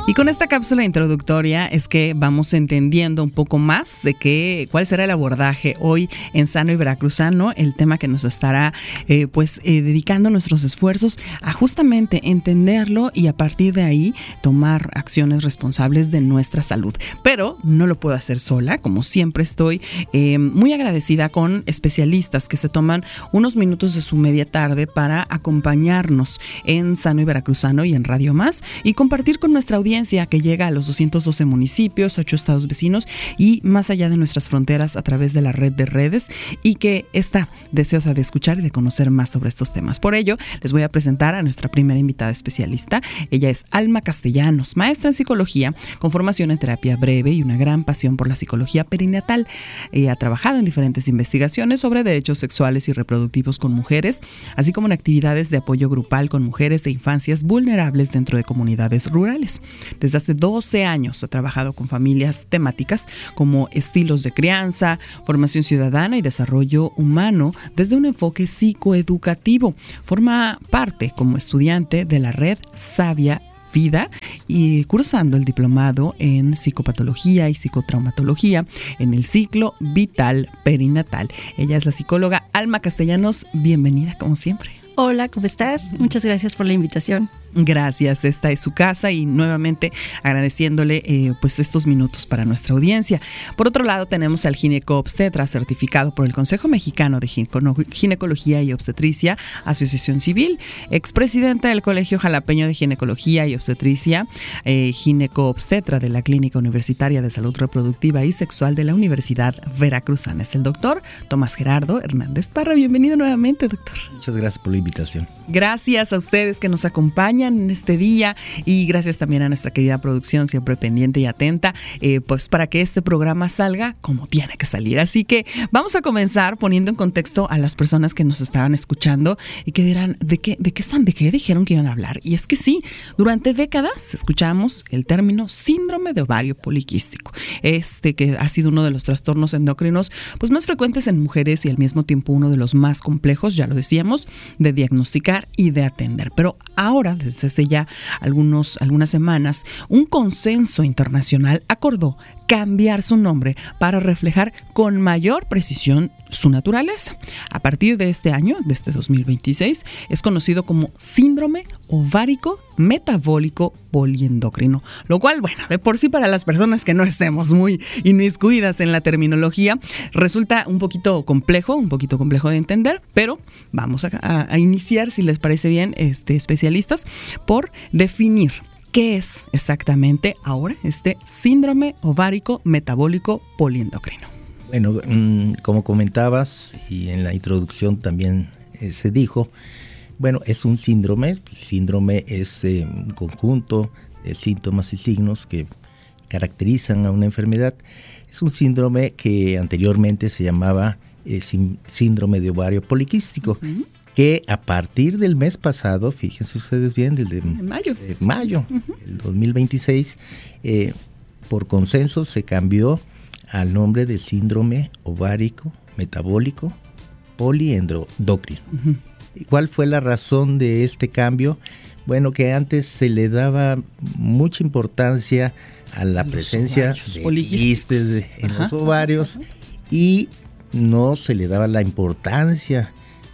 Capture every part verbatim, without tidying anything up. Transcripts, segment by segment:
Y con esta cápsula introductoria es que vamos entendiendo un poco más de qué, cuál será el abordaje hoy en Sano y Veracruzano, el tema que nos estará eh, pues eh, dedicando nuestros esfuerzos a justamente entenderlo y a partir de ahí tomar acciones responsables de nuestra salud. Pero no lo puedo hacer sola, como siempre estoy eh, muy agradecida con especialistas que se toman unos minutos de su media tarde para acompañarnos en Sano y Veracruzano y en Radio Más y compartir con nuestra audiencia que llega a los doscientos doce municipios, ocho estados vecinos y más allá de nuestras fronteras a través de la red de redes y que está deseosa de escuchar y de conocer más sobre estos temas. Por ello, les voy a presentar a nuestra primera invitada especialista. Ella es Alma Castellanos, maestra en psicología con formación en terapia breve y una gran pasión por la psicología perinatal. Ella ha trabajado en diferentes investigaciones sobre derechos sexuales y reproductivos con mujeres, así como en actividades de apoyo grupal con mujeres e infancias vulnerables dentro de comunidades rurales. Desde hace doce años ha trabajado con familias temáticas como estilos de crianza, formación ciudadana y desarrollo humano desde un enfoque psicoeducativo. Forma parte como estudiante de la red Sabia Vida y cursando el diplomado en psicopatología y psicotraumatología en el ciclo vital perinatal. Ella es la psicóloga Alma Castellanos. Bienvenida como siempre. Hola, ¿cómo estás? Muchas gracias por la invitación. Gracias, esta es su casa y nuevamente agradeciéndole eh, pues estos minutos para nuestra audiencia. Por otro lado tenemos al gineco-obstetra certificado por el Consejo Mexicano de Ginecología y Obstetricia, Asociación Civil, expresidenta del Colegio Jalapeño de Ginecología y Obstetricia, eh, gineco-obstetra de la Clínica Universitaria de Salud Reproductiva y Sexual de la Universidad Veracruzana. Es el doctor Tomás Gerardo Hernández Parra. Bienvenido nuevamente, doctor. Muchas gracias por la invitación. Gracias a ustedes que nos acompañan en este día y gracias también a nuestra querida producción siempre pendiente y atenta eh, pues para que este programa salga como tiene que salir. Así que vamos a comenzar poniendo en contexto a las personas que nos estaban escuchando y que dirán ¿de qué, de qué están? ¿De qué dijeron que iban a hablar? Y es que sí, durante décadas escuchamos el término síndrome de ovario poliquístico, este que ha sido uno de los trastornos endocrinos pues más frecuentes en mujeres y al mismo tiempo uno de los más complejos, ya lo decíamos, de diagnosticar y de atender. Pero ahora, desde hace ya algunos, algunas semanas, un consenso internacional acordó cambiar su nombre para reflejar con mayor precisión su naturaleza. A partir de este año, de este dos mil veintiséis, es conocido como síndrome ovárico metabólico poliendocrino, lo cual, bueno, de por sí para las personas que no estemos muy inmiscuidas en la terminología, resulta un poquito complejo, un poquito complejo de entender, pero vamos a, a, a iniciar, si les parece bien, este, especialistas, por definir ¿qué es exactamente ahora este síndrome ovárico metabólico poliendocrino? Bueno, como comentabas y en la introducción también eh, se dijo, bueno, es un síndrome. El síndrome es eh, un conjunto de síntomas y signos que caracterizan a una enfermedad. Es un síndrome que anteriormente se llamaba eh, síndrome de ovario poliquístico. Uh-huh. Que a partir del mes pasado, fíjense ustedes bien, del de, mayo, de mayo uh-huh. del dos mil veintiséis, eh, por consenso se cambió al nombre de síndrome ovárico metabólico poliendocrino. Uh-huh. ¿Cuál fue la razón de este cambio? Bueno, que antes se le daba mucha importancia a la los presencia ovarios, de quistes en Ajá. los ovarios Ajá. y no se le daba la importancia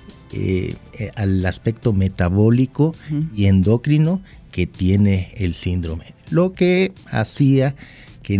Eh, eh, al aspecto metabólico uh-huh. y endocrino que tiene el síndrome, lo que hacía que,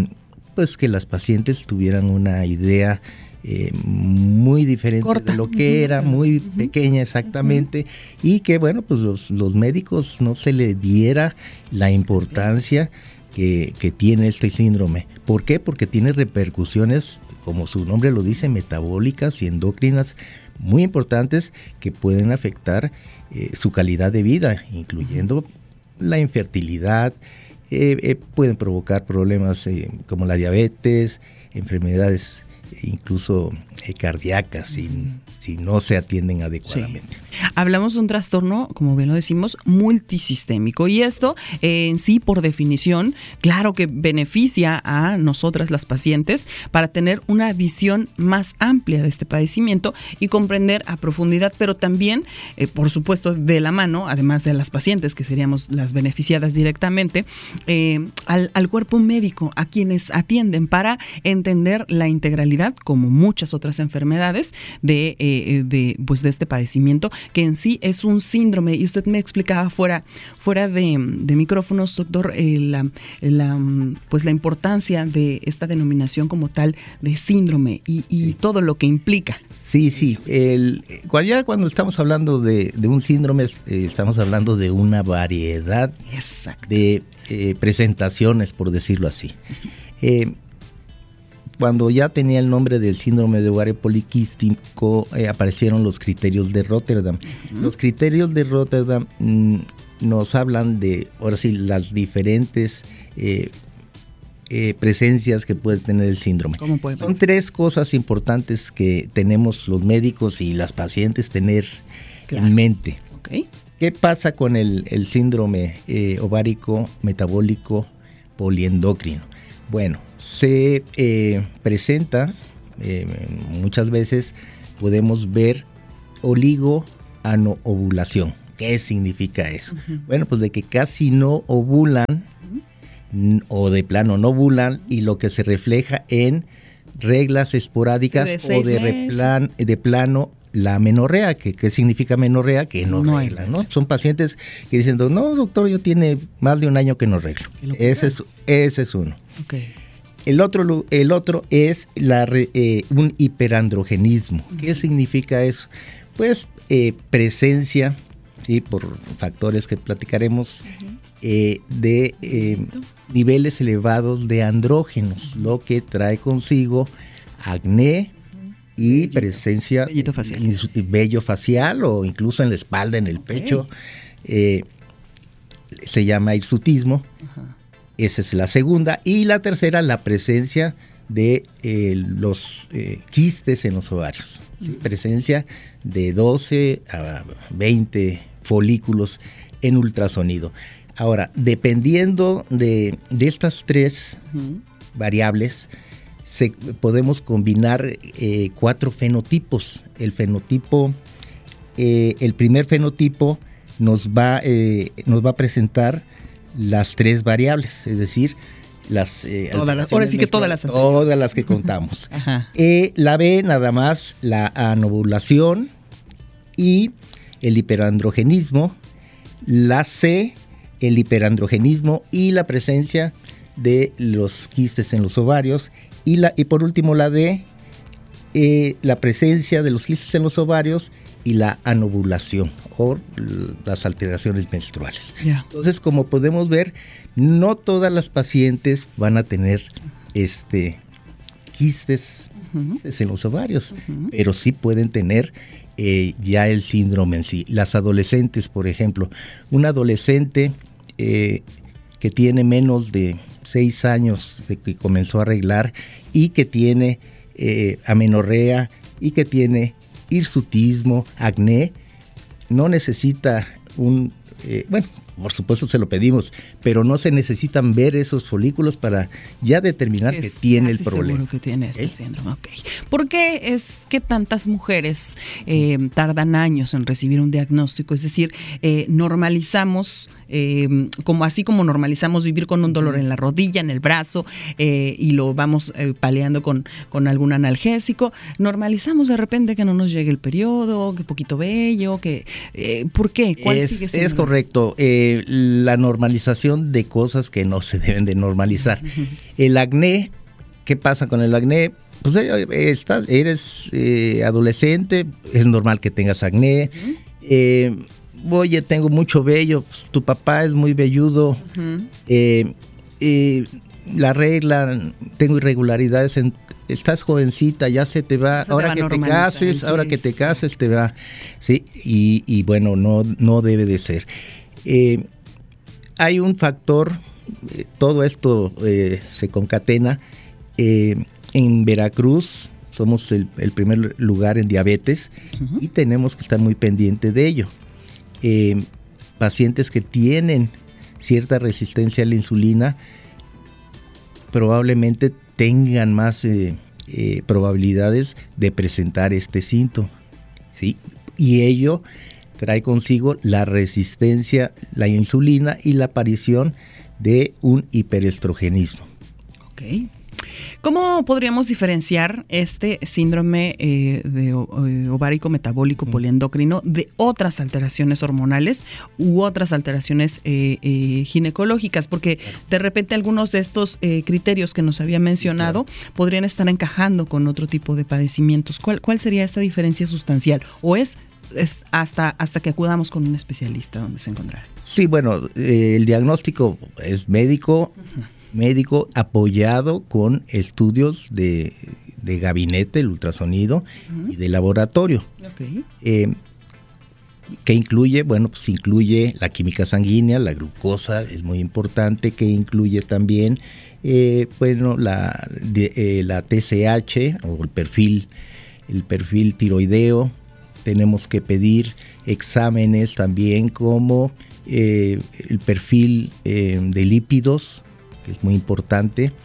pues, que las pacientes tuvieran una idea eh, muy diferente Corta. de lo que era, muy uh-huh. pequeña exactamente, uh-huh. y que bueno, pues los, los médicos no se le diera la importancia que, que tiene este síndrome. ¿Por qué? Porque tiene repercusiones, como su nombre lo dice, metabólicas y endocrinas muy importantes que pueden afectar eh, su calidad de vida, incluyendo la infertilidad, eh, eh, pueden provocar problemas eh, como la diabetes, enfermedades incluso eh, cardíacas, si, si no se atienden adecuadamente. Sí. Hablamos de un trastorno, como bien lo decimos, multisistémico, y esto eh, en sí, por definición, claro que beneficia a nosotras las pacientes para tener una visión más amplia de este padecimiento y comprender a profundidad, pero también, eh, por supuesto, de la mano, además de las pacientes, que seríamos las beneficiadas directamente, eh, al, al cuerpo médico, a quienes atienden, para entender la integralidad, como muchas otras enfermedades, de, eh, de, pues de este padecimiento, que en sí es un síndrome. Y usted me explicaba fuera, fuera de, de micrófonos, doctor, eh, la, la, pues la importancia de esta denominación como tal de síndrome y, y sí. todo lo que implica. Sí, sí. El, ya cuando estamos hablando de, de un síndrome, eh, estamos hablando de una variedad Exacto. de eh, presentaciones, por decirlo así. Eh, Cuando ya tenía el nombre del síndrome de ovario poliquístico, eh, aparecieron los criterios de Rotterdam. Uh-huh. Los criterios de Rotterdam mmm, nos hablan de, ahora sí, las diferentes eh, eh, presencias que puede tener el síndrome. ¿Cómo puede? Son tres cosas importantes que tenemos los médicos y las pacientes tener claro. en mente. Okay. ¿Qué pasa con el, el síndrome eh, ovárico metabólico poliendocrino? Bueno, se eh, presenta, eh, muchas veces podemos ver oligoanoovulación. ¿Qué significa eso? Uh-huh. Bueno, pues de que casi no ovulan uh-huh. o de plano no ovulan, y lo que se refleja en reglas esporádicas sí, de o de, replan, de plano la menorrea. ¿Qué, qué significa menorrea? Que no, no regla, ¿no? Son pacientes que dicen, no, doctor, yo tiene más de un año que no reglo. Ese es, ese es uno. Okay. El otro, el otro es la, eh, un hiperandrogenismo. ¿Qué uh-huh. significa eso? Pues eh, presencia, sí, por factores que platicaremos, uh-huh. eh, de eh, niveles elevados de andrógenos, uh-huh. lo que trae consigo acné y Bellito. presencia Bellito facial. vello facial, o incluso en la espalda, en el okay. pecho. Eh, se llama hirsutismo. Uh-huh. Esa es la segunda. Y la tercera, la presencia de eh, los eh, quistes en los ovarios. ¿Sí? Mm. Presencia de doce a veinte folículos en ultrasonido. Ahora, dependiendo de, de estas tres uh-huh. variables, se, podemos combinar eh, cuatro fenotipos. El fenotipo, eh, el primer fenotipo nos va, eh, nos va a presentar las tres variables, es decir, las eh, todas las, ahora sí que todas las todas las que contamos. eh, la B, nada más la anovulación y el hiperandrogenismo. La C, el hiperandrogenismo y la presencia de los quistes en los ovarios. Y, la, y por último la D, eh, la presencia de los quistes en los ovarios y la anovulación o las alteraciones menstruales. Yeah. Entonces, como podemos ver, no todas las pacientes van a tener este quistes, uh-huh. quistes en los ovarios, uh-huh. pero sí pueden tener eh, ya el síndrome en sí. Las adolescentes, por ejemplo, un adolescente eh, que tiene menos de seis años de que comenzó a arreglar y que tiene eh, amenorrea y que tiene hirsutismo, acné, no necesita un, eh, bueno, por supuesto se lo pedimos, pero no se necesitan ver esos folículos para ya determinar es que tiene el problema. Seguro que tiene este ¿Eh? síndrome, ok. ¿Por qué es que tantas mujeres eh, tardan años en recibir un diagnóstico? Es decir, eh, normalizamos, eh, como así como normalizamos vivir con un dolor en la rodilla, en el brazo, eh, y lo vamos eh, paliando con, con algún analgésico, normalizamos de repente que no nos llegue el periodo, que poquito vello, que eh, ¿por qué? ¿Cuál es, sigue siendo? Es correcto. Eh, la normalización de cosas que no se deben de normalizar. Uh-huh. El acné, ¿qué pasa con el acné? Pues eh, estás, eres eh, adolescente, es normal que tengas acné. Uh-huh. Eh, oye, tengo mucho vello, pues, tu papá es muy velludo. Uh-huh. eh, eh, la regla, tengo irregularidades, en, estás jovencita, ya se te va, se ahora te va que te cases, sí, ahora que te cases te va. Sí, y, y bueno, no, no debe de ser. Eh, hay un factor, eh, todo esto eh, se concatena. Eh, en Veracruz somos el, el primer lugar en diabetes uh-huh. y tenemos que estar muy pendientes de ello. Eh, pacientes que tienen cierta resistencia a la insulina probablemente tengan más eh, eh, probabilidades de presentar este síntoma, ¿sí? Y ello trae consigo la resistencia a la insulina y la aparición de un hiperestrogenismo. Ok. ¿Cómo podríamos diferenciar este síndrome eh, de eh, ovárico metabólico poliendocrino de otras alteraciones hormonales u otras alteraciones eh, eh, ginecológicas? Porque de repente algunos de estos eh, criterios que nos había mencionado podrían estar encajando con otro tipo de padecimientos. ¿Cuál, cuál sería esta diferencia sustancial? ¿O es, es hasta, hasta que acudamos con un especialista donde se encontrará? Sí, bueno, eh, el diagnóstico es médico. Uh-huh. médico apoyado con estudios de, de gabinete, el ultrasonido uh-huh. y de laboratorio. Okay. Eh, que incluye, bueno, pues incluye la química sanguínea, la glucosa, es muy importante, que incluye también, eh, bueno, la, de, eh, la T S H o el perfil, el perfil tiroideo. Tenemos que pedir exámenes también como eh, el perfil eh, de lípidos, que es muy importante,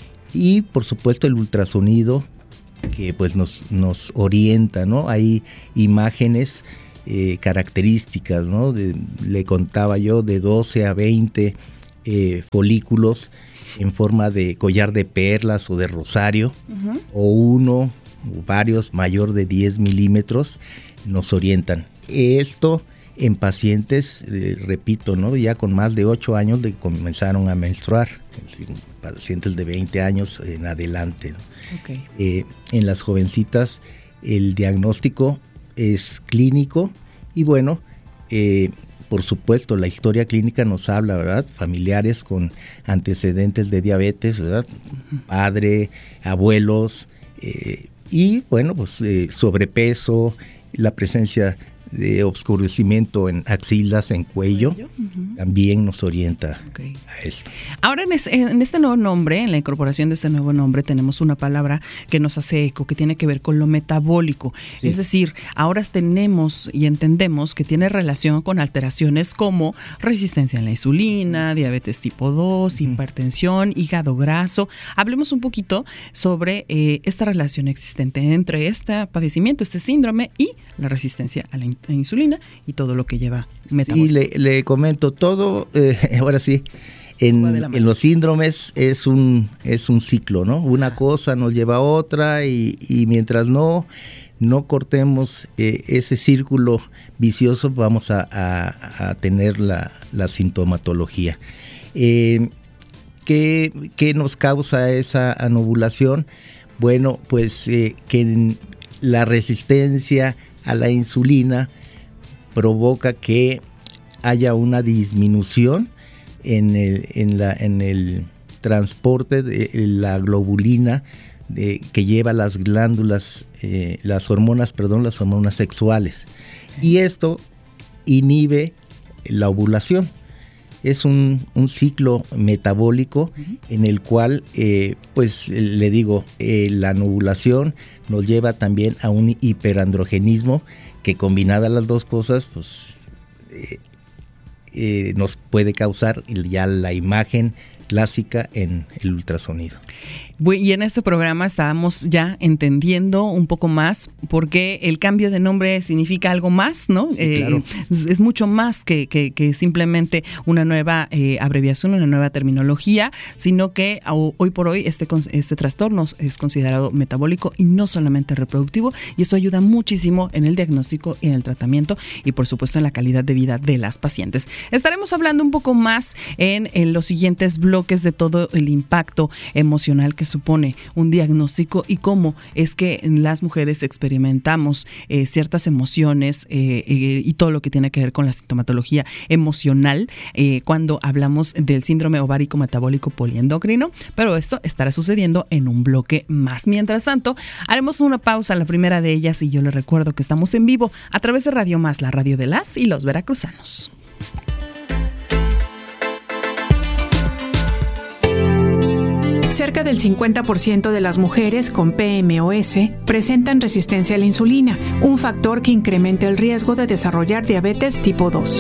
y por supuesto el ultrasonido, que pues nos, nos orienta, ¿no? Hay imágenes eh, características, ¿no? De, le contaba yo, de doce a veinte eh, folículos en forma de collar de perlas o de rosario, uh-huh. o uno o varios mayor de diez milímetros, nos orientan. Esto en pacientes, eh, repito, ¿no? Ya con más de ocho años de que comenzaron a menstruar, pacientes de veinte años en adelante, ¿no? Okay. Eh, en las jovencitas el diagnóstico es clínico y bueno, eh, por supuesto la historia clínica nos habla, ¿verdad? Familiares con antecedentes de diabetes, ¿verdad? Uh-huh. Padre, abuelos eh, y bueno, pues eh, sobrepeso, la presencia de obscurecimiento en axilas, en cuello, ¿Cuello? Uh-huh. también nos orienta okay. a esto. Ahora en, es, en este nuevo nombre, en la incorporación de este nuevo nombre, tenemos una palabra que nos hace eco, que tiene que ver con lo metabólico. Sí. Es decir, ahora tenemos y entendemos que tiene relación con alteraciones como resistencia a la insulina, diabetes tipo dos, uh-huh. hipertensión, hígado graso. Hablemos un poquito sobre eh, esta relación existente entre este padecimiento, este síndrome y la resistencia a la insulina. insulina y todo lo que lleva metabólico. Sí, le, le comento todo, eh, ahora sí, en, en los síndromes es un, es un ciclo, ¿no? Una cosa nos lleva a otra y, y mientras no, no cortemos eh, ese círculo vicioso vamos a, a, a tener la, la sintomatología. Eh, ¿qué, ¿Qué nos causa esa anovulación? Bueno, pues eh, que la resistencia a la insulina provoca que haya una disminución en el, en la, en el transporte de la globulina de, que lleva las glándulas, eh, las hormonas, perdón, las hormonas sexuales. Y esto inhibe la ovulación. Es un, un ciclo metabólico uh-huh. en el cual, eh, pues le digo, eh, la anovulación nos lleva también a un hiperandrogenismo que combinadas las dos cosas, pues eh, eh, nos puede causar ya la imagen clásica en el ultrasonido. Y en este programa estábamos ya entendiendo un poco más porque el cambio de nombre significa algo más, ¿no? Sí, claro. eh, es, es mucho más que, que, que simplemente una nueva eh, abreviación, una nueva terminología, sino que hoy por hoy este, este trastorno es considerado metabólico y no solamente reproductivo, y eso ayuda muchísimo en el diagnóstico y en el tratamiento y por supuesto en la calidad de vida de las pacientes. Estaremos hablando un poco más en, en los siguientes bloques de todo el impacto emocional que supone un diagnóstico y cómo es que las mujeres experimentamos eh, ciertas emociones eh, eh, y todo lo que tiene que ver con la sintomatología emocional eh, cuando hablamos del síndrome ovárico metabólico poliendocrino, pero esto estará sucediendo en un bloque más. Mientras tanto, haremos una pausa, la primera de ellas, y yo les recuerdo que estamos en vivo a través de Radio Más, la radio de las y los veracruzanos. Cerca Cerca del cincuenta por ciento de las mujeres con P M O S presentan resistencia a la insulina, un factor que incrementa el riesgo de desarrollar diabetes tipo dos.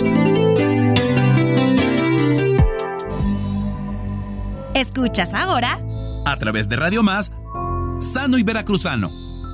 Escuchas ahora, a través de Radio Más, Sano y Veracruzano.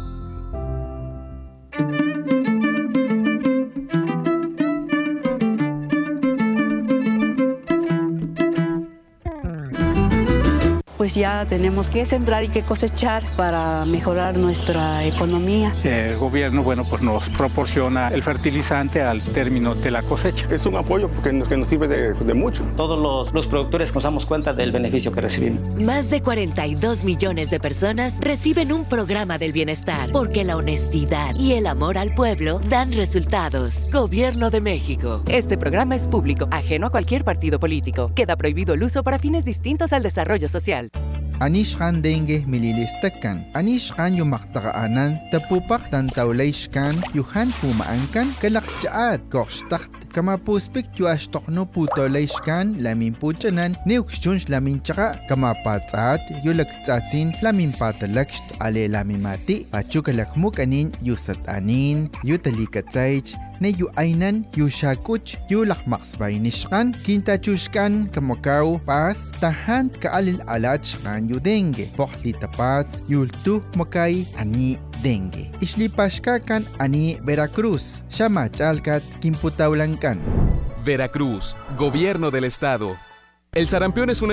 Pues ya tenemos que sembrar y que cosechar para mejorar nuestra economía. El gobierno, bueno, pues nos proporciona el fertilizante al término de la cosecha. Es un apoyo que nos, que nos sirve de, de mucho. Todos los, los productores nos damos cuenta del beneficio que recibimos. Más de cuarenta y dos millones de personas reciben un programa del bienestar, porque la honestidad y el amor al pueblo dan resultados. Gobierno de México. Este programa es público, ajeno a cualquier partido político. Queda prohibido el uso para fines distintos al desarrollo social. Anishkan dengue mililistakan. Anishkan yumaktaanan tapupak tantawlayshkan yuhan pumaankan kalakchaat korshtakt. Kama puspik yuashtokno putolayshkan lamin puchanan neukshunsh lamin chaka kama patsaat yulaktsatsin lamin patalaksht ale lamimati pachukalakmukanin yusatanin yutalikatsaych ne yu ainan yu shakuch yu lakmaksbaynishkan kintachushkan kamakaw pas tahan kaalil alachkan yu dengue pohli tapats yultu makay ani dengue islipashkakan ani Veracruz shamachalkat kimputawlankan. Veracruz, Gobierno del Estado. El sarampión es una